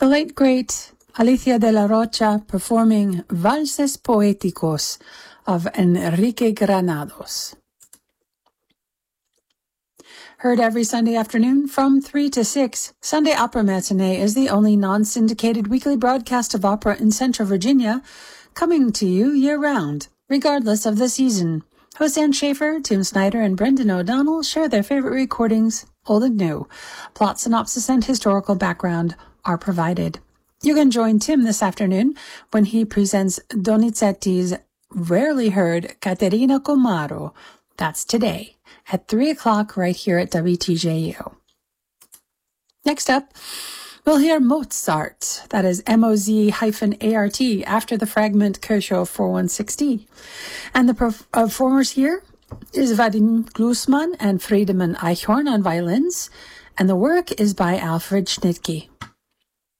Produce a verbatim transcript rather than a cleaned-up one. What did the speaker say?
The late, great Alicia de la Rocha performing Valses Poéticos of Enrique Granados. Heard every Sunday afternoon from three to six, Sunday Opera Matinee is the only non-syndicated weekly broadcast of opera in Central Virginia, coming to you year-round, regardless of the season. Hosts Ann Schaefer, Tim Snyder, and Brendan O'Donnell share their favorite recordings, old and new. Plot synopsis and historical background are provided. You can join Tim this afternoon when he presents Donizetti's rarely heard Caterina Comaro. That's today at three o'clock right here at W T J U. Next up, we'll hear Mozart, that is M O Z hyphen A R T, after the fragment Kirchhoff four one six D. And the performers here is Vadim Glusman and Friedemann Eichhorn on violins, and the work is by Alfred Schnittke.